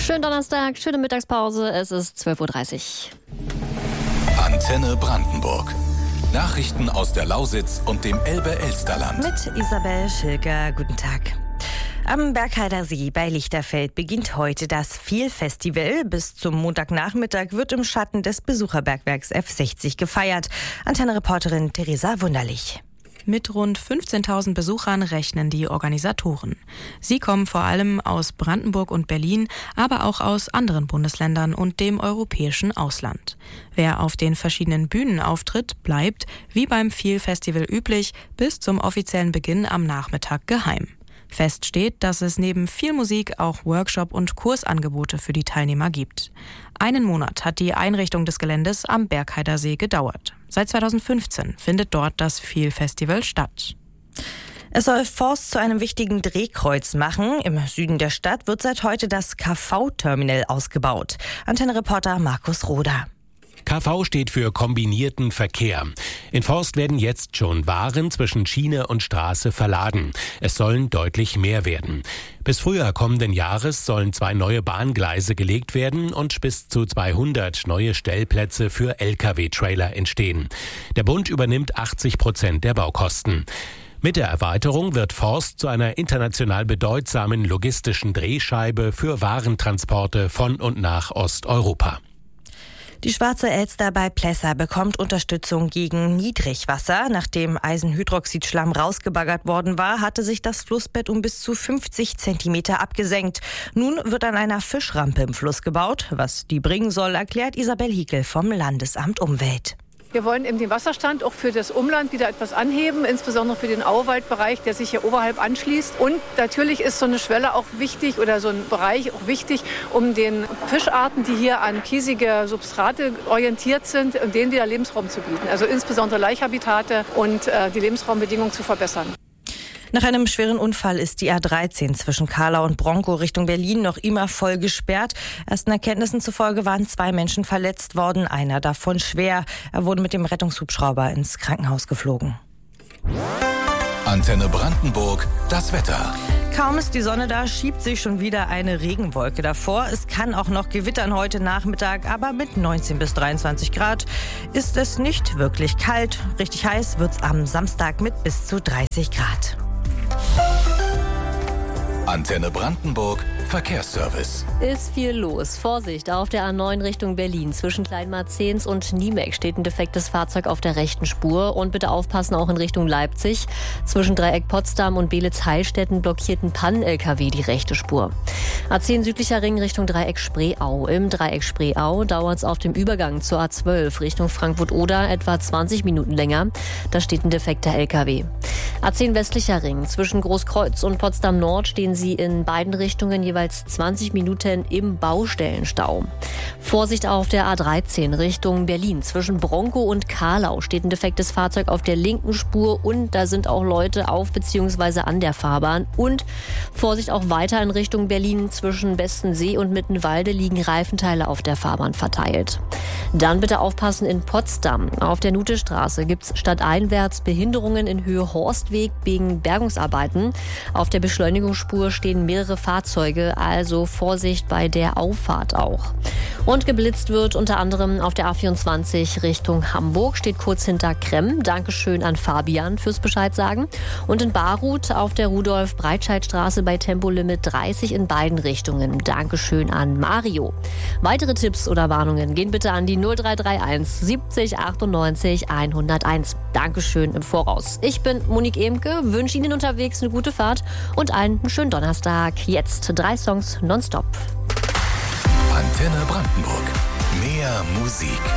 Schönen Donnerstag, schöne Mittagspause. Es ist 12:30 Uhr. Antenne Brandenburg. Nachrichten aus der Lausitz und dem Elbe-Elsterland. Mit Isabel Schilker. Guten Tag. Am Bergheider See bei Lichterfeld beginnt heute das Feel-Festival. Bis zum Montagnachmittag wird im Schatten des Besucherbergwerks F60 gefeiert. Antenne-Reporterin Theresa Wunderlich. Mit rund 15.000 Besuchern rechnen die Organisatoren. Sie kommen vor allem aus Brandenburg und Berlin, aber auch aus anderen Bundesländern und dem europäischen Ausland. Wer auf den verschiedenen Bühnen auftritt, bleibt, wie beim Feel-Festival üblich, bis zum offiziellen Beginn am Nachmittag geheim. Fest steht, dass es neben viel Musik auch Workshop- und Kursangebote für die Teilnehmer gibt. Einen Monat hat die Einrichtung des Geländes am Bergheider See gedauert. Seit 2015 findet dort das Feel-Festival statt. Es soll Forst zu einem wichtigen Drehkreuz machen. Im Süden der Stadt wird seit heute das KV-Terminal ausgebaut. Antenne-Reporter Markus Roder. KV steht für kombinierten Verkehr. In Forst werden jetzt schon Waren zwischen Schiene und Straße verladen. Es sollen deutlich mehr werden. Bis Frühjahr kommenden Jahres sollen 2 neue Bahngleise gelegt werden und bis zu 200 neue Stellplätze für Lkw-Trailer entstehen. Der Bund übernimmt 80% der Baukosten. Mit der Erweiterung wird Forst zu einer international bedeutsamen logistischen Drehscheibe für Warentransporte von und nach Osteuropa. Die Schwarze Elster bei Plessa bekommt Unterstützung gegen Niedrigwasser. Nachdem Eisenhydroxidschlamm rausgebaggert worden war, hatte sich das Flussbett um bis zu 50 Zentimeter abgesenkt. Nun wird an einer Fischrampe im Fluss gebaut. Was die bringen soll, erklärt Isabel Hiekel vom Landesamt Umwelt. Wir wollen eben den Wasserstand auch für das Umland wieder etwas anheben, insbesondere für den Auwaldbereich, der sich hier oberhalb anschließt. Und natürlich ist so eine Schwelle auch wichtig oder so ein Bereich auch wichtig, um den Fischarten, die hier an kiesige Substrate orientiert sind, denen wieder Lebensraum zu bieten. Also insbesondere Laichhabitate und die Lebensraumbedingungen zu verbessern. Nach einem schweren Unfall ist die A13 zwischen Kahlau und Bronkow Richtung Berlin noch immer voll gesperrt. Ersten Erkenntnissen zufolge waren 2 Menschen verletzt worden, einer davon schwer. Er wurde mit dem Rettungshubschrauber ins Krankenhaus geflogen. Antenne Brandenburg, das Wetter. Kaum ist die Sonne da, schiebt sich schon wieder eine Regenwolke davor. Es kann auch noch gewittern heute Nachmittag, aber mit 19 bis 23 Grad ist es nicht wirklich kalt. Richtig heiß wird's am Samstag mit bis zu 30 Grad. Antenne Brandenburg, Verkehrsservice. Ist viel los. Vorsicht, auf der A9 Richtung Berlin. Zwischen Kleinmarzens und Niemek steht ein defektes Fahrzeug auf der rechten Spur. Und bitte aufpassen, auch in Richtung Leipzig. Zwischen Dreieck Potsdam und Beelitz-Heilstätten blockiert ein Pannen-LKW die rechte Spur. A10 südlicher Ring Richtung Dreieck Spreeau. Im Dreieck Spreeau dauert es auf dem Übergang zur A12 Richtung Frankfurt-Oder etwa 20 Minuten länger. Da steht ein defekter LKW. A10 westlicher Ring. Zwischen Großkreuz und Potsdam Nord stehen sie in beiden Richtungen jeweils 20 Minuten im Baustellenstau. Vorsicht auf der A13 Richtung Berlin. Zwischen Bronkow und Kahlau steht ein defektes Fahrzeug auf der linken Spur und da sind auch Leute auf bzw. an der Fahrbahn. Und Vorsicht auch weiter in Richtung Berlin. Zwischen Bestensee und Mittenwalde liegen Reifenteile auf der Fahrbahn verteilt. Dann bitte aufpassen in Potsdam. Auf der Nutestraße gibt es stadteinwärts Behinderungen in Höhe Horstweg wegen Bergungsarbeiten. Auf der Beschleunigungsspur stehen mehrere Fahrzeuge, also Vorsicht bei der Auffahrt auch. Und geblitzt wird unter anderem auf der A24 Richtung Hamburg, steht kurz hinter Kremm. Dankeschön an Fabian fürs Bescheid sagen. Und in Baruth auf der Rudolf-Breitscheid-Straße bei Tempolimit 30 in beiden Richtungen. Dankeschön an Mario. Weitere Tipps oder Warnungen gehen bitte an die 0331 70 98 101. Dankeschön im Voraus. Ich bin Monique Emke, wünsche Ihnen unterwegs eine gute Fahrt und allen einen schönen Donnerstag. Jetzt 3 Songs nonstop. Antenne Brandenburg. Mehr Musik.